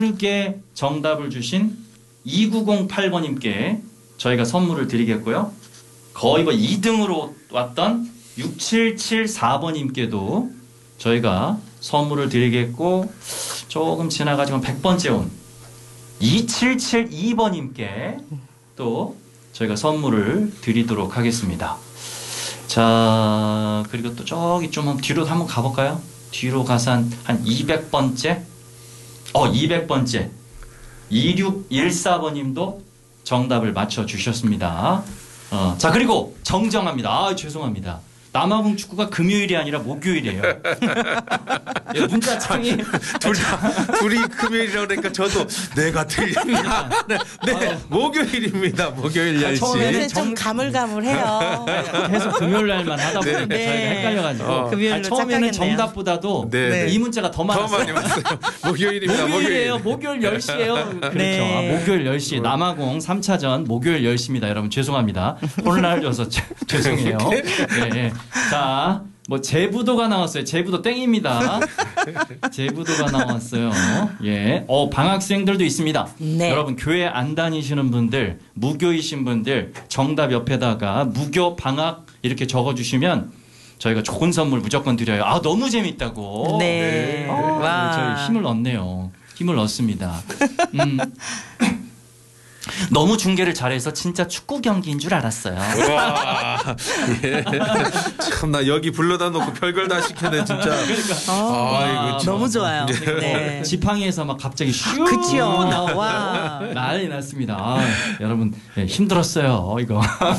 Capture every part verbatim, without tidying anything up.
빠르게 정답을 주신 이구공팔 번님께 저희가 선물을 드리겠고요. 거의 뭐 이 등으로 왔던 육칠칠사 번님께도 저희가 선물을 드리겠고, 조금 지나가지고 백 번째 온 이칠칠이 번님께 또 저희가 선물을 드리도록 하겠습니다. 자, 그리고 또 저기 좀 뒤로 한번 가볼까요? 뒤로 가서 한, 한 이백 번째? 어, 이백 번째. 이육일사 번님도 정답을 맞춰주셨습니다. 어, 자, 그리고 정정합니다. 아, 죄송합니다. 남아공 축구가 금요일이 아니라 목요일이에요. 예, 문자창이 둘 다, 둘이 금요일이라고 그러니까 저도 내가 틀립니다. 네, 네, 목요일입니다. 목요일 열 시. 요새 좀 가물가물해요. 계속 금요일 날만 하다 보니까 네. 저희가 헷갈려가지고 어. 금요일로 처음에는 착각했네요. 정답보다도 네. 이 문자가 더 더 많았어요. 많이 왔어요. 목요일입니다. 목요일이에요. 목요일. 목요일 열 시예요. 그렇죠. 네. 아, 목요일 열 시 남아공 삼 차전 목요일 열 시입니다. 여러분 죄송합니다. 혼란을 줘서 죄송해요. 네, 네. 자, 뭐 제부도가 나왔어요. 제부도 땡입니다. 제부도가 나왔어요. 예, 어 방학생들도 있습니다. 네. 여러분 교회 안 다니시는 분들, 무교이신 분들 정답 옆에다가 무교 방학 이렇게 적어주시면 저희가 좋은 선물 무조건 드려요. 아, 너무 재밌다고. 네. 아, 와. 저희 힘을 얻네요. 힘을 얻습니다. 음. 너무 중계를 잘해서 진짜 축구 경기인 줄 알았어요. 와, 예. 참나 여기 불러다 놓고 별걸 다 시켜내 진짜. 그러니까 아, 이거 참. 너무 좋아요. 네. 지팡이에서 막 갑자기 슈 그치요. 나오고 와. 난리 났습니다. 아, 여러분 네, 힘들었어요 이거.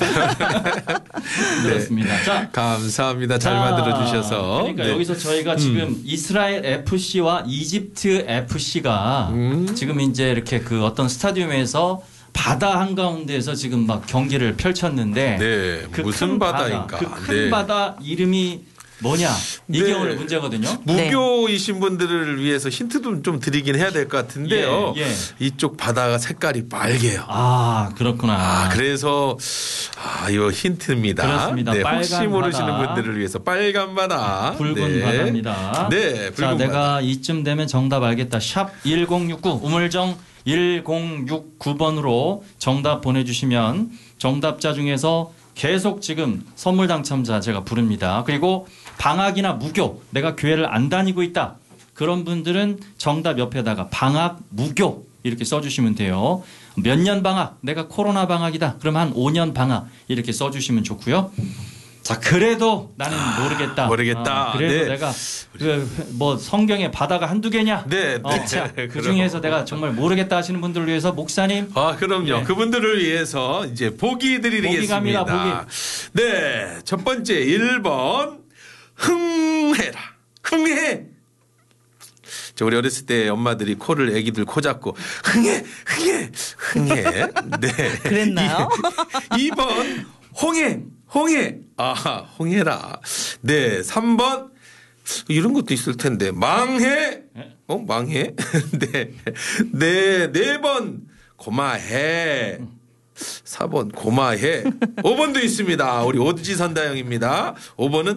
힘들었습니다. 네. 자, 감사합니다. 잘 자, 만들어 주셔서. 그러니까 네. 여기서 저희가 지금 이스라엘 에프씨와 이집트 에프씨가 음. 지금 이제 이렇게 그 어떤 스타디움에서 바다 한가운데에서 지금 막 경기를 펼쳤는데 네, 그 무슨 큰 바다인가? 바다, 그 큰 네. 바다 이름이 뭐냐? 이게 네. 오늘 문제거든요. 무교이신 분들을 위해서 힌트도 좀 드리긴 해야 될 것 같은데요. 예, 예. 이쪽 바다가 색깔이 빨개요. 아, 그렇구나. 아, 그래서 아, 이거 힌트입니다. 그렇습니다. 네, 빨간 혹시 모르시는 바다. 분들을 위해서 빨간 바다. 붉은 네. 바다입니다. 네, 붉은 자, 바다. 내가 이쯤 되면 정답 알겠다. 샵 일공육구 우물정 일공육구 번으로 정답 보내주시면 정답자 중에서 계속 지금 선물 당첨자 제가 부릅니다. 그리고 방학이나 무교, 내가 교회를 안 다니고 있다. 그런 분들은 정답 옆에다가 방학, 무교 이렇게 써주시면 돼요. 몇 년 방학, 내가 코로나 방학이다. 그럼 한 오 년 방학 이렇게 써주시면 좋고요. 자, 그래도 나는 모르겠다. 모르겠다. 아, 그래도 네. 내가 그 뭐 성경에 바다가 한두 개냐? 네, 어, 네. 그 중에서 내가 정말 모르겠다 하시는 분들을 위해서 목사님. 아, 그럼요. 네. 그분들을 위해서 이제 보기 드리겠습니다. 보기 갑니다, 보기. 네. 첫 번째 일 번 흥해라. 흥해. 저 우리 어렸을 때 엄마들이 코를 애기들 코 잡고 흥해, 흥해, 흥해. 네. 그랬나요? 이 번 홍해, 홍해. 아, 홍해라. 네. 삼 번 이런 것도 있을 텐데 망해. 어, 망해? 네. 네, 네 번 고마해. 사 번 고마해. 오 번도 있습니다. 우리 오지선다 형입니다. 오 번은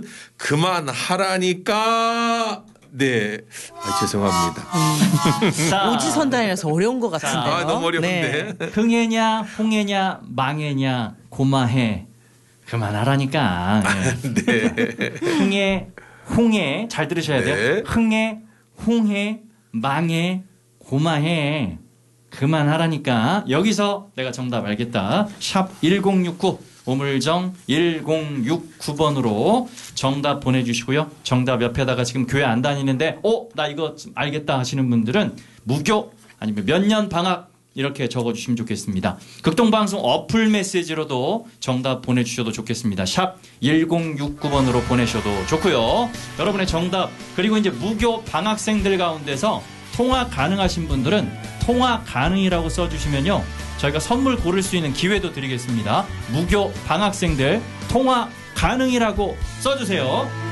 그만하라니까. 네. 아, 죄송합니다. 자, 오지선다이라서 어려운 것 같은데요. 아, 너무 어려운데. 네. 흥해냐, 홍해냐, 망해냐, 고마해. 그만하라니까. 네. 네. 흥해, 홍해. 잘 들으셔야 돼요. 네. 흥해, 홍해, 망해, 고마해. 그만하라니까. 여기서 내가 정답 알겠다. 샵 일공육구 오물정 일공육구 번으로 정답 보내주시고요. 정답 옆에다가 지금 교회 안 다니는데 어? 나 이거 알겠다 하시는 분들은 무교 아니면 몇 년 방학 이렇게 적어주시면 좋겠습니다. 극동방송 어플 메시지로도 정답 보내주셔도 좋겠습니다. 샵 일공육구 번으로 보내셔도 좋고요. 여러분의 정답 그리고 이제 무교 방학생들 가운데서 통화 가능하신 분들은 통화 가능이라고 써주시면요. 저희가 선물 고를 수 있는 기회도 드리겠습니다. 무교 방학생들 통화 가능이라고 써주세요.